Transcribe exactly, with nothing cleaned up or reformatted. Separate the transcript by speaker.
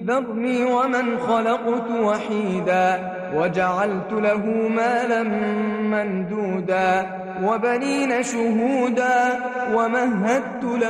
Speaker 1: ذرني ومن خلقت وحيدا وجعلت له مالا ممدودا وبنين شهودا ومهدت له